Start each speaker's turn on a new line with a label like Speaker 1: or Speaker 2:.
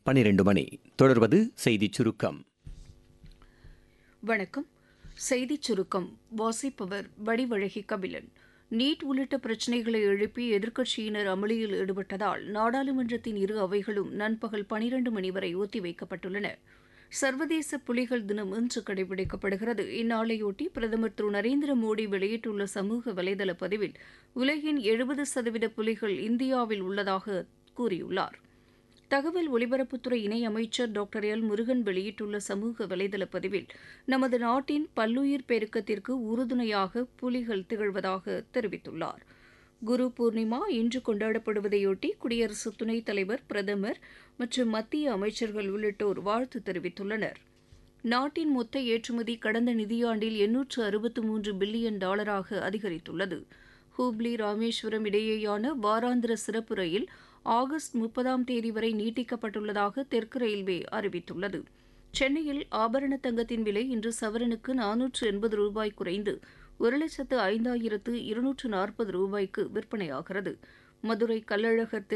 Speaker 1: 12 மணி. தொடர்வது செய்திச் சுருக்கம்.
Speaker 2: வணக்கம். செய்திச் சுருக்கம் வாசிப்பவர் வடிவழகி கபிலன். நீட் உள்ளிட்ட பிரச்சினைகளை எழுப்பி எதிர்க்கட்சியினர் அமளியில் ஈடுபட்டதால் நாடாளுமன்றத்தின் இரு அவைகளும் நண்பகல் 12 மணி வரை ஒத்திவைக்கப்பட்டுள்ளன. சர்வதேச புலிகள் தினம் இன்று கடைபிடிக்கப்படுகிறது. இந்நாளையொட்டி பிரதமர் திரு நரேந்திர மோடி வெளியிட்டுள்ள சமூக வலைதள பதிவில் உலகின் 70% புலிகள் இந்தியாவில் உள்ளதாக கூறியுள்ளார். தகவல் ஒலிபரப்புத்துறை இணையமைச்சர் டாக்டர் எல் முருகன் வெளியிட்டுள்ள சமூக வலைதள பதிவில் நமது நாட்டின் பல்லுயிர் பெருக்கத்திற்கு உறுதுணையாக புலிகள் திகழ்வதாக தெரிவித்துள்ளார். குரு பூர்ணிமா இன்று கொண்டாடப்படுவதையொட்டி குடியரசு துணைத் தலைவர், பிரதமர் மற்றும் மத்திய அமைச்சர்கள் உள்ளிட்டோர் வாழ்த்து தெரிவித்துள்ளனர். நாட்டின் மொத்த ஏற்றுமதி கடந்த நிதியாண்டில் 863 பில்லியன் டாலராக அதிகரித்துள்ளது. ஹூப்ளி ராமேஸ்வரம் இடையேயான வாராந்திர சிறப்பு ரயில் ஆகஸ்ட் 30ஆம் தேதி வரை நீட்டிக்கப்பட்டுள்ளதாக தெற்கு ரயில்வே அறிவித்துள்ளது. சென்னையில் ஆபரண தங்கத்தின் விலை இன்று சவரனுக்கு 480 ரூபாய் குறைந்து 1,05,240 ரூபாய்க்கு விற்பனையாகிறது. மதுரை கள்ளழகர்